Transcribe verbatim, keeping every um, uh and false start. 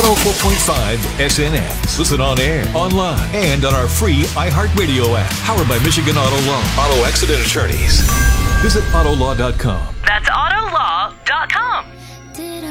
oh four point five S N X. Listen on air, online, and on our free iHeartRadio app. Powered by Michigan Auto Law. Auto Accident Attorneys. Visit auto law dot com. That's auto law dot com.